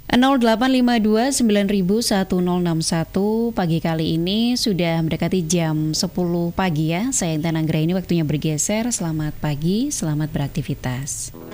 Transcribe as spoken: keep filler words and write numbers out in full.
nol delapan lima dua sembilan satu nol enam satu. Pagi kali ini sudah mendekati jam sepuluh pagi ya. Saya Intan Anggra ini waktunya bergeser. Selamat pagi, selamat beraktivitas.